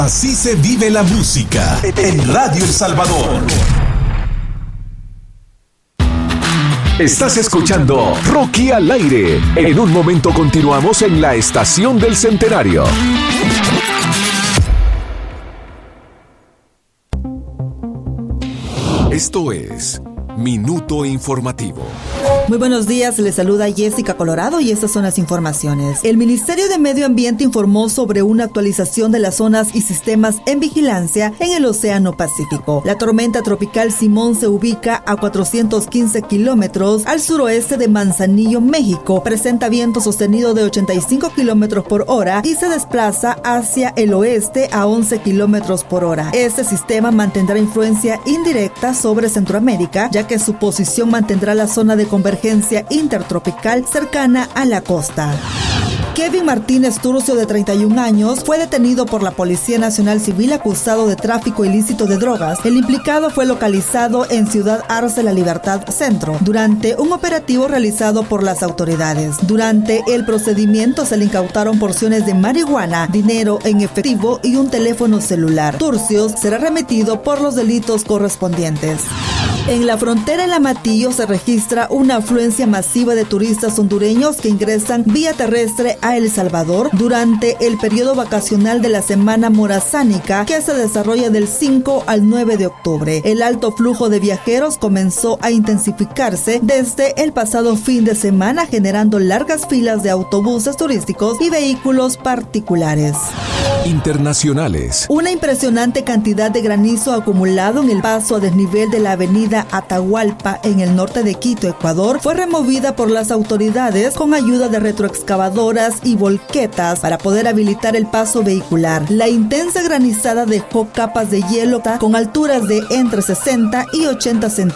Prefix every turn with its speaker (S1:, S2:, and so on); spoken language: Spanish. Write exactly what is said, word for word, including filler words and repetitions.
S1: Así se vive la música en Radio El Salvador. Estás escuchando Rocky al aire. En un momento continuamos en la Estación del Centenario. Esto es Minuto Informativo.
S2: Muy buenos días, les saluda Jessica Colorado y estas son las informaciones. El Ministerio de Medio Ambiente informó sobre una actualización de las zonas y sistemas en vigilancia en el Océano Pacífico. La tormenta tropical Simón se ubica a cuatrocientos quince kilómetros al suroeste de Manzanillo, México. Presenta viento sostenido de ochenta y cinco kilómetros por hora y se desplaza hacia el oeste a once kilómetros por hora. Este sistema mantendrá influencia indirecta sobre Centroamérica, ya que su posición mantendrá la zona de convergencia intertropical cercana a la costa. Kevin Martínez Turcio, de treinta y un años, fue detenido por la Policía Nacional Civil acusado de tráfico ilícito de drogas. El implicado fue localizado en Ciudad Arce La Libertad Centro durante un operativo realizado por las autoridades. Durante el procedimiento se le incautaron porciones de marihuana, dinero en efectivo y un teléfono celular. Turcio será remitido por los delitos correspondientes. En la frontera en Amatillo se registra una afluencia masiva de turistas hondureños que ingresan vía terrestre a El Salvador durante el periodo vacacional de la Semana Morazánica, que se desarrolla del cinco al nueve de octubre. El alto flujo de viajeros comenzó a intensificarse desde el pasado fin de semana, generando largas filas de autobuses turísticos y vehículos particulares.
S1: Internacionales.
S2: Una impresionante cantidad de granizo acumulado en el paso a desnivel de la avenida Atahualpa en el norte de Quito, Ecuador, fue removida por las autoridades con ayuda de retroexcavadoras y volquetas para poder habilitar el paso vehicular. La intensa granizada dejó capas de hielo con alturas de entre sesenta y ochenta centímetros